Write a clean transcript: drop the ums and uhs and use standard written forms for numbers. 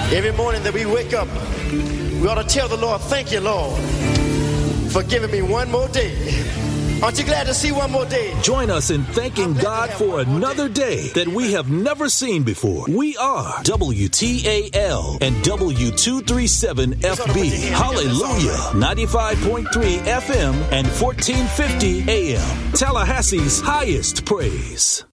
Every morning that we wake up, we ought to tell the Lord, thank you, Lord, for giving me one more day. Aren't you glad to see one more day? Join us in thanking God for another day that we have never seen before. We are WTAL and W237FB. Hallelujah. 95.3 FM and 1450 AM. Tallahassee's highest praise.